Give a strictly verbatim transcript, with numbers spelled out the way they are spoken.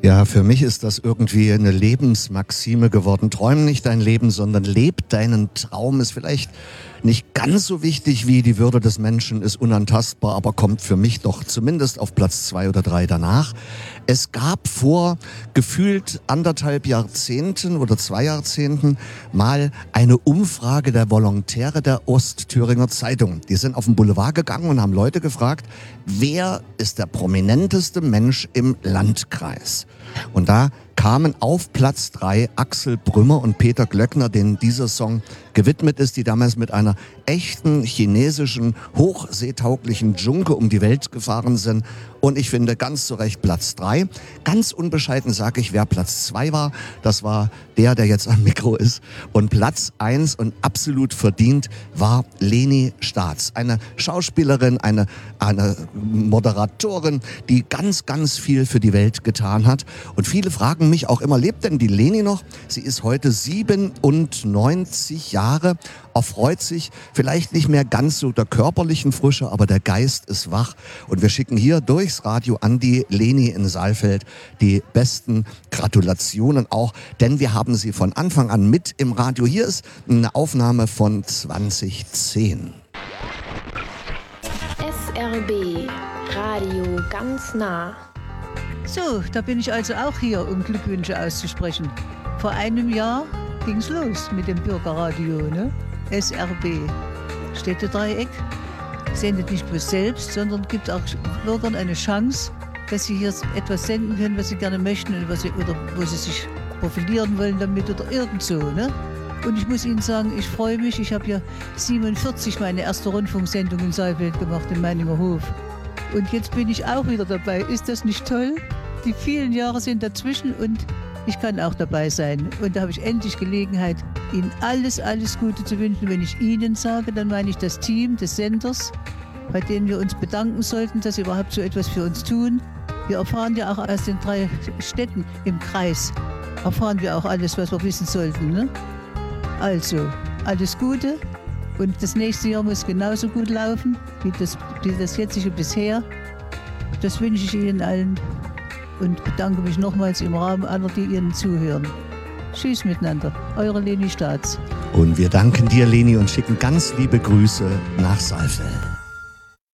Ja, für mich ist das irgendwie eine Lebensmaxime geworden. Träum nicht dein Leben, sondern leb deinen Traum. Ist vielleicht nicht ganz so wichtig wie die Würde des Menschen, ist unantastbar, aber kommt für mich doch zumindest auf Platz zwei oder drei danach. Es gab vor gefühlt anderthalb Jahrzehnten oder zwei Jahrzehnten mal eine Umfrage der Volontäre der Ostthüringer Zeitung. Die sind auf den Boulevard gegangen und haben Leute gefragt, wer ist der prominenteste Mensch im Landkreis? Und da kamen auf Platz drei Axel Brümmer und Peter Glöckner, denen dieser Song gewidmet ist, die damals mit einer echten chinesischen, hochseetauglichen Junke um die Welt gefahren sind. Und ich finde ganz zu Recht Platz drei. Ganz unbescheiden sage ich, wer Platz zwei war. Das war der, der jetzt am Mikro ist. Und Platz eins und absolut verdient war Leni Staats. Eine Schauspielerin, eine, eine Moderatorin, die ganz, ganz viel für die Welt getan hat. Und viele fragen mich auch immer, lebt denn die Leni noch? Sie ist heute siebenundneunzig Jahre, erfreut sich vielleicht nicht mehr ganz so der körperlichen Frische, aber der Geist ist wach. Und wir schicken hier durchs Radio an die Leni in Saalfeld die besten Gratulationen auch, denn wir haben sie von Anfang an mit im Radio. Hier ist eine Aufnahme von zwanzig zehn. S R B Radio ganz nah. So, da bin ich also auch hier, um Glückwünsche auszusprechen. Vor einem Jahr ging's los mit dem Bürgerradio, ne? S R B, Städtedreieck, sendet nicht bloß selbst, sondern gibt auch Bürgern eine Chance, dass sie hier etwas senden können, was sie gerne möchten und was sie, oder wo sie sich profilieren wollen damit oder irgend so, ne? Und ich muss Ihnen sagen, ich freue mich, ich habe ja siebenundvierzig meine erste Rundfunksendung in Saalfeld gemacht, in Meininger Hof. Und jetzt bin ich auch wieder dabei. Ist das nicht toll? Die vielen Jahre sind dazwischen und ich kann auch dabei sein. Und da habe ich endlich Gelegenheit, Ihnen alles, alles Gute zu wünschen. Wenn ich Ihnen sage, dann meine ich das Team des Senders, bei denen wir uns bedanken sollten, dass sie überhaupt so etwas für uns tun. Wir erfahren ja auch aus den drei Städten im Kreis, erfahren wir auch alles, was wir wissen sollten, ne? Also, alles Gute. Und das nächste Jahr muss genauso gut laufen, wie das, wie das jetzige bisher. Das wünsche ich Ihnen allen und bedanke mich nochmals im Rahmen aller, die Ihnen zuhören. Tschüss miteinander, eure Leni Staats. Und wir danken dir, Leni, und schicken ganz liebe Grüße nach Saalfeld.